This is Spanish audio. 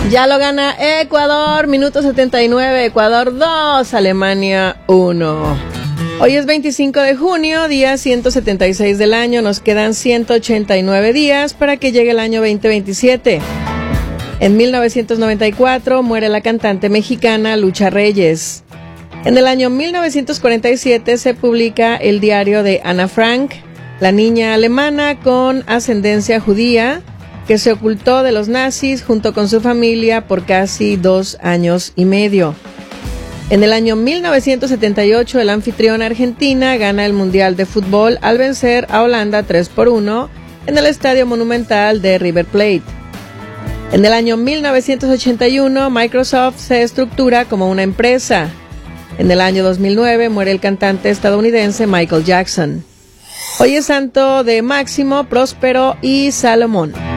Ya lo gana Ecuador, minuto 79, Ecuador 2, Alemania 1. Hoy es 25 de junio, día 176 del año, nos quedan 189 días para que llegue el año 2027. En 1994 muere la cantante mexicana Lucha Reyes. En el año 1947 se publica el diario de Ana Frank, la niña alemana con ascendencia judía, que se ocultó de los nazis junto con su familia por casi 2 años y medio. En el año 1978, el anfitrión Argentina gana el Mundial de Fútbol al vencer a Holanda 3-1 en el Estadio Monumental de River Plate. En el año 1981, Microsoft se estructura como una empresa. En el año 2009 muere el cantante estadounidense Michael Jackson. Hoy es santo de Máximo, Próspero y Salomón.